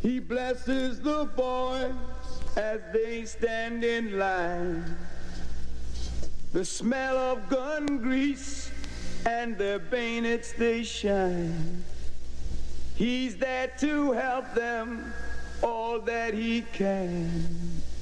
He blesses the boys as they stand in line. The smell of gun grease and their bayonets they shine. He's there to help them all that he can.